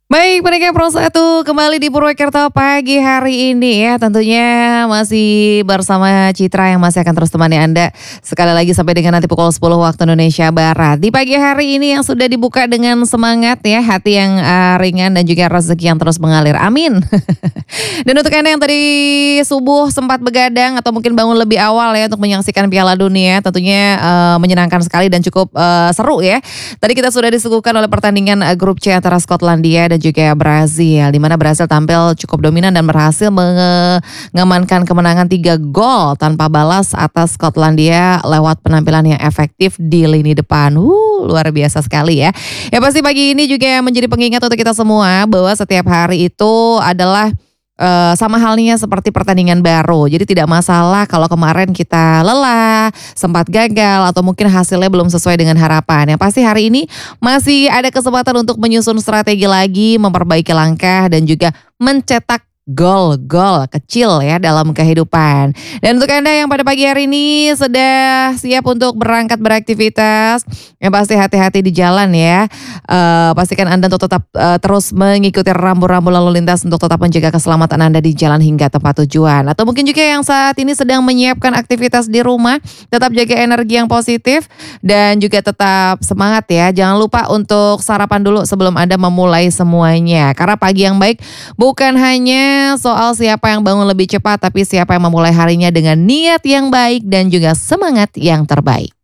Baik, pendengar Pro 1 kembali di Purwokerto pagi hari ini ya. Tentunya masih bersama Citra yang masih akan terus temani Anda sekali lagi sampai dengan nanti pukul 10 waktu Indonesia Barat. Di pagi hari ini yang sudah dibuka dengan semangat ya, hati yang ringan dan juga rezeki yang terus mengalir. Amin. Dan untuk Anda yang tadi subuh sempat begadang atau mungkin bangun lebih awal ya untuk menyaksikan Piala Dunia, tentunya menyenangkan sekali dan cukup seru ya. Tadi kita sudah disuguhkan oleh pertandingan grup C antara Skotlandia dan juga Brazil, di mana Brazil tampil cukup dominan dan berhasil mengamankan kemenangan 3 gol tanpa balas atas Skotlandia lewat penampilan yang efektif di lini depan. Luar biasa sekali ya. Ya pasti pagi ini juga menjadi pengingat untuk kita semua bahwa setiap hari itu adalah sama halnya seperti pertandingan baru. Jadi tidak masalah kalau kemarin kita lelah, sempat gagal atau mungkin hasilnya belum sesuai dengan harapan. Yang pasti hari ini masih ada kesempatan untuk menyusun strategi lagi, memperbaiki langkah dan juga mencetak gol-gol kecil ya dalam kehidupan. Dan untuk Anda yang pada pagi hari ini sudah siap untuk berangkat beraktivitas, yang pasti hati-hati di jalan ya. Pastikan Anda untuk tetap terus mengikuti rambu-rambu lalu lintas untuk tetap menjaga keselamatan Anda di jalan hingga tempat tujuan. Atau mungkin juga yang saat ini sedang menyiapkan aktivitas di rumah, tetap jaga energi yang positif dan juga tetap semangat ya. Jangan lupa untuk sarapan dulu sebelum Anda memulai semuanya. Karena pagi yang baik bukan hanya soal siapa yang bangun lebih cepat, tapi siapa yang memulai harinya dengan niat yang baik dan juga semangat yang terbaik.